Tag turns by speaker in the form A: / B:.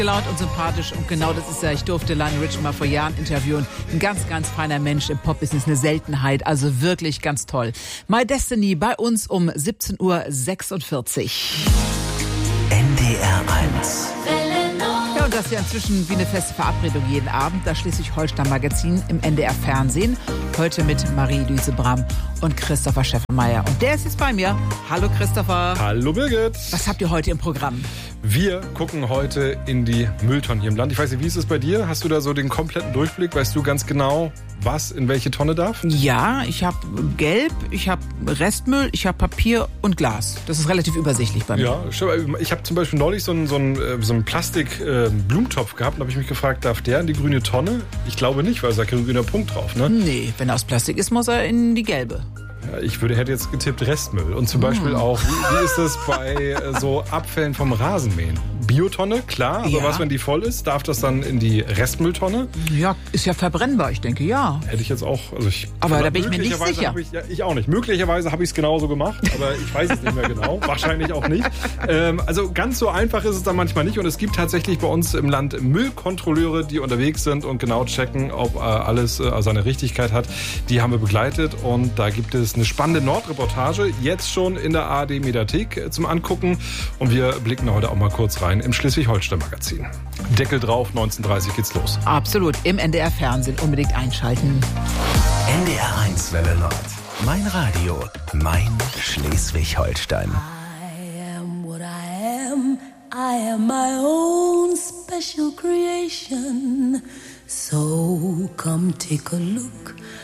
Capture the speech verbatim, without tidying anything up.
A: Gelaunt und sympathisch und genau das ist er. Ich durfte Lionel Richie mal vor Jahren interviewen. Ein ganz, ganz feiner Mensch im Pop-Business, eine Seltenheit. Also wirklich ganz toll. My Destiny bei uns um siebzehn Uhr sechsundvierzig.
B: N D R eins.
A: Ja, und das ist ja inzwischen wie eine feste Verabredung jeden Abend. Das Schleswig-Holstein-Magazin im N D R-Fernsehen. Heute mit Marie-Louise Bramm und Christopher Scheffenmeier. Und der ist jetzt bei mir. Hallo Christopher.
C: Hallo Birgit.
A: Was habt ihr heute im Programm?
C: Wir gucken heute in die Mülltonnen hier im Land. Ich weiß nicht, wie ist es bei dir? Hast du da so den kompletten Durchblick? Weißt du ganz genau, was in welche Tonne darf?
A: Ja, ich habe Gelb, ich habe Restmüll, ich habe Papier und Glas. Das ist relativ übersichtlich bei mir.
C: Ja, ich habe zum Beispiel neulich so einen, so einen, so einen Plastik-Blumentopf gehabt und habe ich mich gefragt, darf der in die grüne Tonne? Ich glaube nicht, weil es da kein grüner Punkt drauf, ne?
A: Nee, wenn er aus Plastik ist, muss er in die gelbe.
C: Ja, ich würde, hätte jetzt getippt Restmüll. Und zum Beispiel auch, wie, wie ist das bei äh, so Abfällen vom Rasenmähen? Biotonne, klar, aber
A: Ja.
C: was, wenn die voll ist, darf das dann in die Restmülltonne?
A: Ja, ist ja verbrennbar, ich denke, ja.
C: Hätte ich jetzt auch, also ich...
A: Aber da bin ich mir nicht
C: möglicherweise
A: sicher.
C: hab Ich, ja, ich auch nicht. Möglicherweise habe ich es genauso gemacht, aber ich weiß es nicht mehr genau. Wahrscheinlich auch nicht. Ähm, also ganz so einfach ist es dann manchmal nicht. Und es gibt tatsächlich bei uns im Land Müllkontrolleure, die unterwegs sind und genau checken, ob äh, alles äh, seine Richtigkeit hat. Die haben wir begleitet und da gibt es eine spannende Nordreportage, jetzt schon in der A R D-Mediathek äh, zum Angucken. Und wir blicken heute auch mal kurz rein im Schleswig-Holstein-Magazin. Deckel drauf, neunzehn Uhr dreißig geht's los.
A: Absolut, im N D R-Fernsehen unbedingt einschalten.
B: N D R eins Welle Nord. Mein Radio, mein Schleswig-Holstein.
D: I am what I am. I am my own special creation. So come take a look